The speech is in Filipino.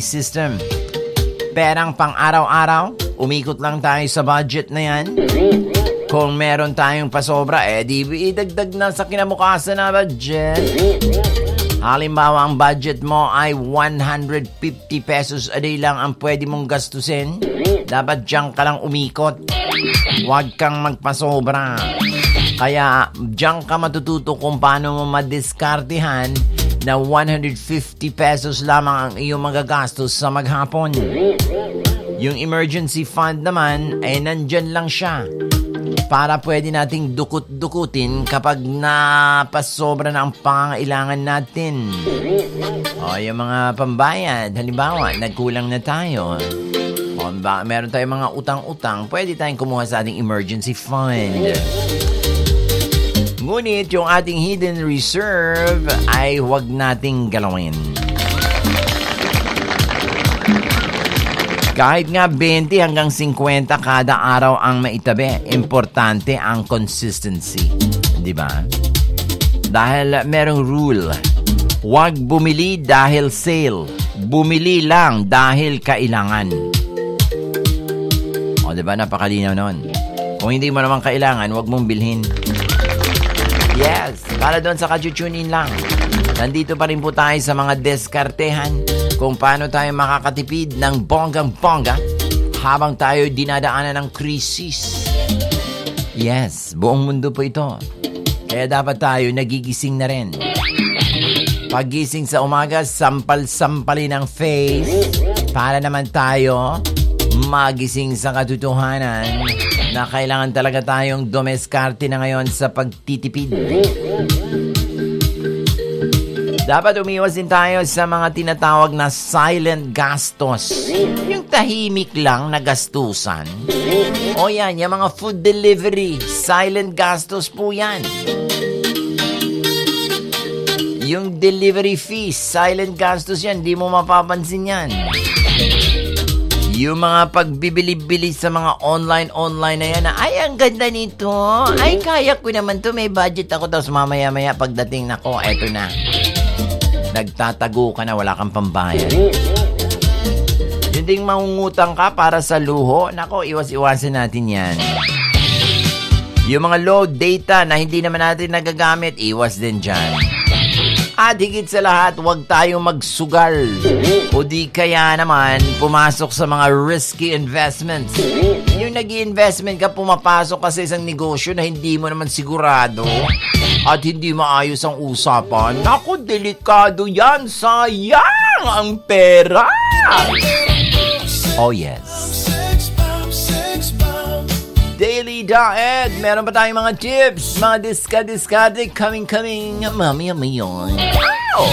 system. Perang pang araw-araw, umikot lang tayo sa budget na yan. Kung meron tayong pasobra, di idagdag na sa kinabukasan na budget. Halimbawa, ang budget mo ay 150 pesos a day lang ang pwede mong gastusin. Dapat diyan ka lang umikot. Huwag kang magpasobra. Kaya diyan ka matututo kung paano mo madiskartehan na 150 pesos lamang ang iyong magagastos sa maghapon. Yung emergency fund naman ay nandyan lang siya para pwede nating dukut-dukutin kapag napasobra na ang pangailangan natin. O, yung mga pambayad, halimbawa, nagkulang na tayo. O, meron tayong mga utang-utang, pwede tayong kumuha sa ating emergency fund. Ngunit yung ating hidden reserve ay huwag nating galawin. Kahit nga 20 hanggang 50 kada araw ang maitabi, importante ang consistency. Di ba? Dahil merong rule. Huwag bumili dahil sale. Bumili lang dahil kailangan. O, di ba? Napakalinaw nun. Kung hindi mo naman kailangan, huwag mong bilhin. Yes, para doon sa ka-tune in lang. Nandito pa rin po tayo sa mga deskartehan kung paano tayo makakatipid ng bonggang-bongga habang tayo dinadaanan ng krisis. Yes, buong mundo po ito. Kaya dapat tayo nagigising na rin. Paggising sa umaga, sampal-sampalin ang face para naman tayo magising sa katotohanan na kailangan talaga tayong dumeskarte na ngayon sa pagtitipid. Dapat umiwas din tayo sa mga tinatawag na silent gastos. Yung tahimik lang na gastusan. O yan, yung mga food delivery, silent gastos po yan. Yung delivery fees, silent gastos yan, di mo mapapansin yan. Yung mga pagbibili-bili sa mga online na yan na, ay, ang ganda nito. Ay, kaya ko naman to, may budget ako. Tapos mamaya-maya pagdating nako, eto na. Nagtatago ka na, wala kang pambayad. Yung ding mangungutang ka para sa luho, nako, iwas-iwasan natin yan. Yung mga low data na hindi naman natin nagagamit, iwas din dyan. At higit sa lahat, huwag tayong magsugal. O di kaya naman, pumasok sa mga risky investments. Yung nag-i-investment ka, pumapasok ka sa isang negosyo na hindi mo naman sigurado at hindi maayos ang usapan. Naku, delikado yan. Sayang ang pera. Oh yes. Daily Diet. Meron pa tayong mga tips, mga diskade coming. Mami,